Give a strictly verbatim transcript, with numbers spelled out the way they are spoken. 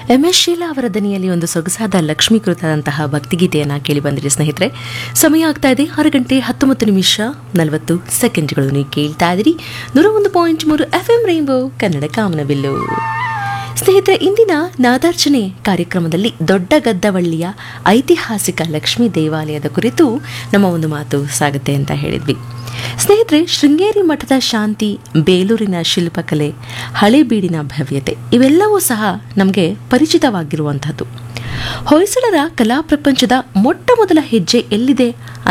M S Sheila ಅವರ ದನಿಯಲ್ಲಿ ಒಂದು ಸೊಗಸಾದ ಲಕ್ಷ್ಮೀಕೃತದಂತಹ ಭಕ್ತಿಗೀತೆಯನ್ನು ಕೇಳಿ ಬಂದಿರಿ ಸ್ನೇಹಿತರೆ. ಸಮಯ ಆಗ್ತಾ ಇದೆ ಆರು ಗಂಟೆ ಹತ್ತೊಂಬತ್ತು ನಿಮಿಷ ನಲವತ್ತು ಸೆಕೆಂಡ್ಗಳು. ನೀವು ಕೇಳ್ತಾ ಇದ್ದೀರಿ ನೂರ ಒಂದು ಪಾಯಿಂಟ್ ಮೂರು ಎಫ್ ಎಂ ರೈನ್ಬೋ ಕನ್ನಡ ಕಾಮನಬಿಲ್ಲು. ಸ್ನೇಹಿತರೆ, ಇಂದಿನ ನಾದಾರ್ಚನೆ ಕಾರ್ಯಕ್ರಮದಲ್ಲಿ ದೊಡ್ಡ ಗದ್ದವಳ್ಳಿಯ ಐತಿಹಾಸಿಕ ಲಕ್ಷ್ಮೀ ದೇವಾಲಯದ ಕುರಿತು ನಮ್ಮ ಒಂದು ಮಾತು ಸಾಗುತ್ತೆ ಅಂತ ಹೇಳಿದ್ವಿ. ಸ್ನೇಹಿತರೆ, ಶೃಂಗೇರಿ ಮಠದ ಶಾಂತಿ, ಬೇಲೂರಿನ ಶಿಲ್ಪಕಲೆ, ಹಳೇಬೀಡಿನ ಭವ್ಯತೆ ಇವೆಲ್ಲವೂ ಸಹ ನಮಗೆ ಪರಿಚಿತವಾಗಿರುವಂಥದ್ದು. ಹೊಯ್ಸಳರ ಕಲಾ ಪ್ರಪಂಚದ ಮೊಟ್ಟ ಮೊದಲ ಹೆಜ್ಜೆ ಎಲ್ಲಿದೆ